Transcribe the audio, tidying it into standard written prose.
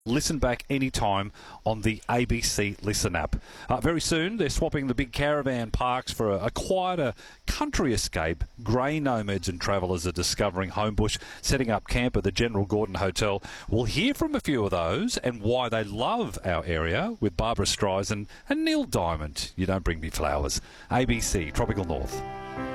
Listen back anytime on the ABC Listen app. Very soon, they're swapping the big caravan parks for a quieter country escape. Grey nomads and travellers are discovering Homebush, setting up camp at the General Gordon Hotel. We'll hear from a few of those and why they love our area with Barbara Streisand and Neil Diamond. You don't bring me flowers. ABC, Tropical North.